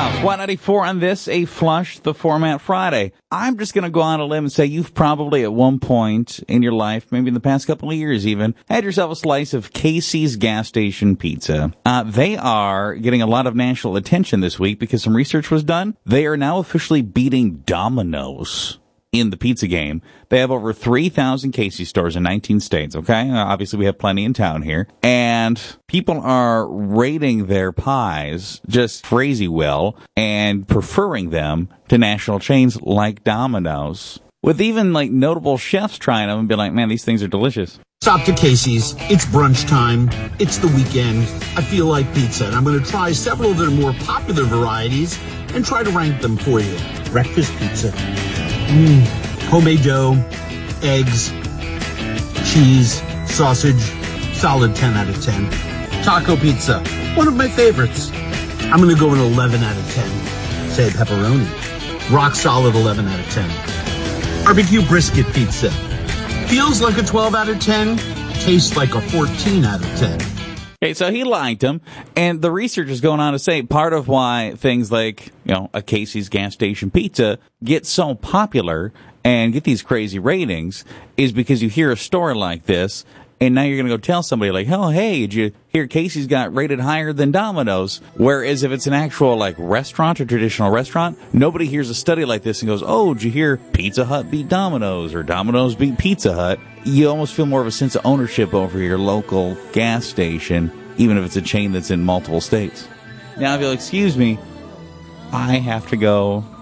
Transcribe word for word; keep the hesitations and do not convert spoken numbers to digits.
House, one ninety-four on this, a Flush the Format Friday. I'm just going to go on a limb and say you've probably at one point in your life, maybe in the past couple of years even, had yourself a slice of Casey's gas station pizza. Uh, they are getting a lot of national attention this week because some research was done. They are now officially beating Domino's in the pizza game. They have over three thousand Casey stores in nineteen states, okay? Uh, obviously, we have plenty in town here. And people are rating their pies just crazy well and preferring them to national chains like Domino's, with even, like, notable chefs trying them and be like, man, these things are delicious. Stop to Casey's. It's brunch time. It's the weekend. I feel like pizza, and I'm going to try several of their more popular varieties and try to rank them for you. Breakfast pizza. Mmm. Homemade dough, eggs, cheese, sausage. Solid ten out of ten. Taco pizza. One of my favorites. I'm going to go an eleven out of ten. Say pepperoni. Rock solid eleven out of ten. Barbecue brisket pizza. Feels like a twelve out of ten. Tastes like a fourteen out of ten. Okay, so he liked them, and the research is going on to say part of why things like, you know, a Casey's gas station pizza get so popular and get these crazy ratings is because you hear a story like this, and now you're going to go tell somebody like, oh, hey, did you hear Casey's got rated higher than Domino's? Whereas if it's an actual, like, restaurant or traditional restaurant, nobody hears a study like this and goes, oh, did you hear Pizza Hut beat Domino's or Domino's beat Pizza Hut? You almost feel more of a sense of ownership over your local gas station, even if it's a chain that's in multiple states. Now, if you'll excuse me, I have to go